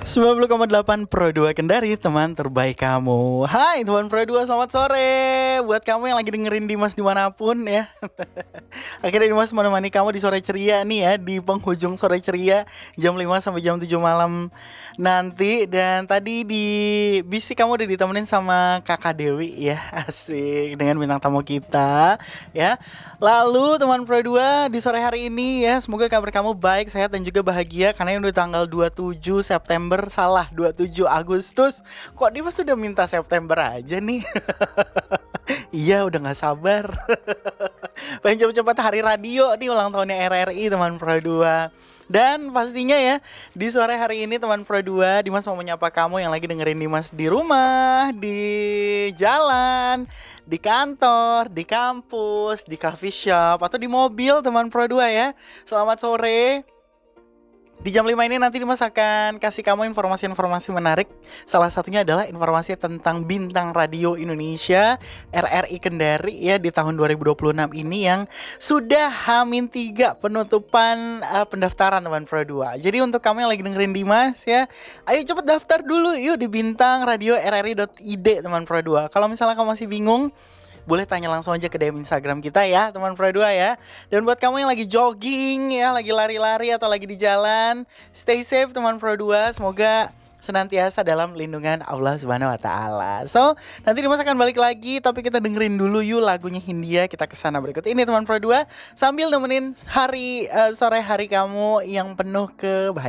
90,8 Pro 2 Kendari, teman terbaik kamu. Hai teman Pro 2, selamat sore. Buat kamu yang lagi dengerin Dimas dimanapun ya. Akhirnya Dimas menemani kamu di sore ceria nih ya, di penghujung sore ceria jam 5 sampai jam 7 malam nanti. Dan tadi di Bisi kamu udah ditemenin sama Kakak Dewi ya. Asik, dengan bintang tamu kita ya. Lalu teman Pro 2 di sore hari ini ya, semoga kabar kamu baik, sehat dan juga bahagia. Karena yang udah tanggal 27 September, salah 27 Agustus. Kok Dimas sudah minta September aja nih? Iya, udah gak sabar. Pengen cepet-cepet hari radio nih, ulang tahunnya RRI teman Pro 2. Dan pastinya ya, di sore hari ini teman Pro 2, Dimas mau menyapa kamu yang lagi dengerin Dimas di rumah, di jalan, di kantor, di kampus, di coffee shop, atau di mobil teman Pro 2 ya. Selamat sore. Di jam 5 ini nanti Dimas akan kasih kamu informasi-informasi menarik. Salah satunya adalah informasi tentang bintang radio Indonesia RRI Kendari ya di tahun 2026 ini yang sudah H-3 penutupan pendaftaran teman Pro 2. Jadi untuk kamu yang lagi dengerin Dimas ya, ayo cepet daftar dulu yuk di bintang radio rri.id teman Pro 2. Kalau misalnya kamu masih bingung, boleh tanya langsung aja ke DM Instagram kita ya teman Pro 2 ya. Dan buat kamu yang lagi jogging ya, lagi lari-lari atau lagi di jalan, stay safe teman Pro 2. Semoga senantiasa dalam lindungan Allah Subhanahu wa taala. So, nanti Dimas akan balik lagi, tapi kita dengerin dulu yuk lagunya Hindia. Kita kesana berikut ini teman Pro 2 sambil nemenin hari sore hari kamu yang penuh kebahagiaan.